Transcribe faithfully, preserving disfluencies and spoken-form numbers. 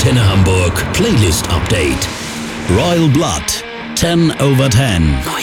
Antenne Hamburg Playlist Update. Royal Blood ten over ten. Neu.